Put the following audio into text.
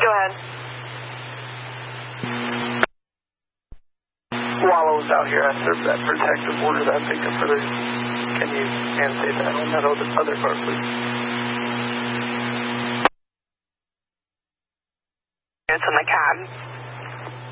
Go ahead. While I was out here, I served that protective order that I picked up for the... Can you answer that on that other part, please?